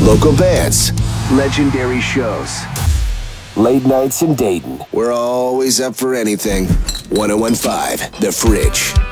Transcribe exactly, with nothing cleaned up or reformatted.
Local bands, legendary shows, late nights in Dayton. We're always up for anything. one oh one point five The Fridge.